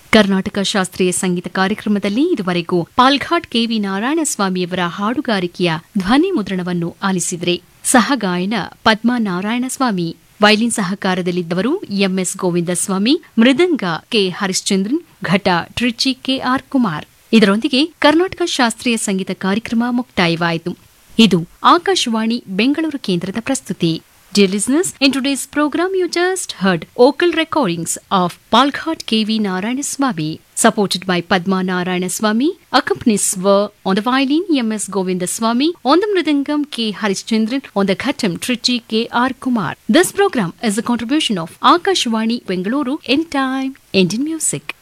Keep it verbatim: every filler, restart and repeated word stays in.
ಕರ್ನಾಟಕ ಶಾಸ್ತ್ರೀಯ ಸಂಗೀತ ಕಾರ್ಯಕ್ರಮದಲ್ಲಿ ಇದುವರೆಗೂ ಪಾಲ್ಘಾಟ್ ಕೆವಿ ನಾರಾಯಣಸ್ವಾಮಿಯವರ ಹಾಡುಗಾರಿಕೆಯ ಧ್ವನಿ ಮುದ್ರಣವನ್ನು ಆಲಿಸಿದರೆ ಸಹಗಾಯನ ಪದ್ಮಾ ನಾರಾಯಣಸ್ವಾಮಿ, ವೈಲಿನ್ ಸಹಕಾರದಲ್ಲಿದ್ದವರು ಎಂಎಸ್ ಗೋವಿಂದಸ್ವಾಮಿ, ಮೃದಂಗ ಕೆ ಹರಿಶ್ಚಂದ್ರನ್, ಘಟ ಟ್ರಿಚಿ ಕೆಆರ್ ಕುಮಾರ್. ಇದರೊಂದಿಗೆ ಕರ್ನಾಟಕ ಶಾಸ್ತ್ರೀಯ ಸಂಗೀತ ಕಾರ್ಯಕ್ರಮ ಮುಕ್ತಾಯವಾಯಿತು. ಇದು ಆಕಾಶವಾಣಿ ಬೆಂಗಳೂರು ಕೇಂದ್ರದ ಪ್ರಸ್ತುತಿ. Dear listeners, in today's program you just heard vocal recordings of Palghat K V Narayanaswamy, supported by Padma Narayanaswamy. Accompanies were on the violin M S Govindaswamy, on the mridangam K Harishchandran, on the ghatam Trichy K R Kumar. This program is a contribution of Akashvani Bengaluru, Anytime Indian Music.